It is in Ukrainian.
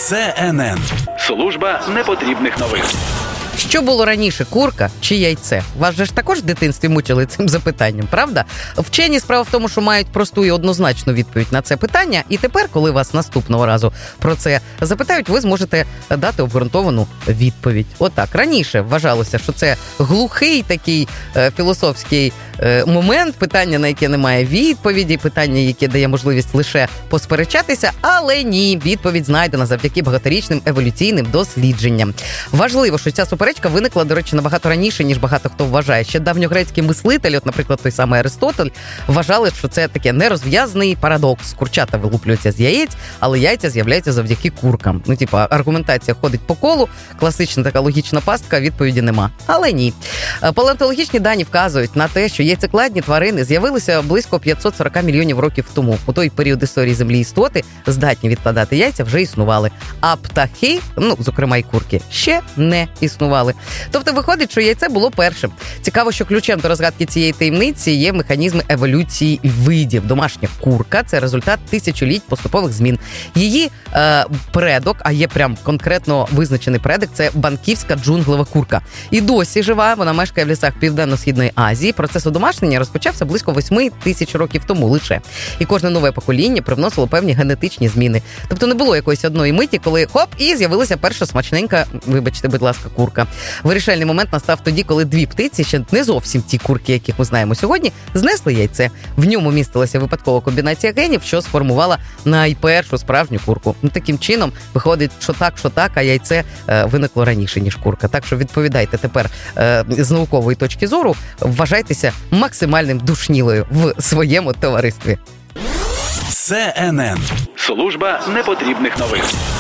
СНН. Служба непотрібних новин. Що було раніше, курка чи яйце? Вас же ж також в дитинстві мучили цим запитанням, правда? Вчені справа в тому, що мають просту і однозначну відповідь на це питання. І тепер, коли вас наступного разу про це запитають, ви зможете дати обґрунтовану відповідь. Отак, раніше вважалося, що це глухий такий філософський момент, питання, на яке немає відповіді, питання, яке дає можливість лише посперечатися, але ні, відповідь знайдена завдяки багаторічним еволюційним дослідженням. Важливо, що ця суперечка виникла, до речі, набагато раніше, ніж багато хто вважає. Ще давньогрецькі мислителі, от, наприклад, той самий Аристотель, вважали, що це таке нерозв'язаний парадокс. Курчата вилуплюються з яєць, але яйця з'являються завдяки куркам. Ну, типа, аргументація ходить по колу, класична така логічна пастка, відповіді нема. Але ні. Палеонтологічні дані вказують на те, що яйцекладні тварини з'явилися близько 540 мільйонів років тому. У той період історії Землі істоти, здатні відкладати яйця, вже існували. А птахи, зокрема і курки, ще не існували. Тобто виходить, що яйце було першим. Цікаво, що ключем до розгадки цієї таємниці є механізми еволюції видів. Домашня курка – це результат тисячоліть поступових змін. Її предок, а є прям конкретно визначений предок, це банківська джунглева курка. І досі жива, вона мешкає в лісах Південно-Східної Азії. Процес удомашнення розпочався близько 8 тисяч років тому лише. І кожне нове покоління привносило певні генетичні зміни. Тобто не було якоїсь одної миті, коли хоп, і з'явилася перша смачненька, вибачте, будь ласка, курка. Вирішальний момент настав тоді, коли дві птиці, ще не зовсім ті курки, яких ми знаємо сьогодні, знесли яйце. В ньому містилася випадкова комбінація генів, що сформувала найпершу справжню курку. Таким чином, виходить, що так, а яйце виникло раніше, ніж курка. Так що відповідайте тепер з наукової точки зору, вважайтеся максимальним душнілою в своєму товаристві. СНН. Служба непотрібних новин.